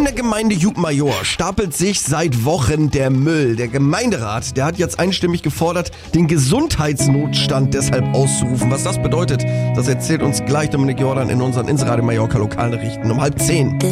In der Gemeinde Jubmajor stapelt sich seit Wochen der Müll. Der Gemeinderat, der hat jetzt einstimmig gefordert, den Gesundheitsnotstand deshalb auszurufen. Was das bedeutet, das erzählt uns gleich Dominik Jordan in unseren Inseradio Mallorca Lokalnachrichten um 9:30.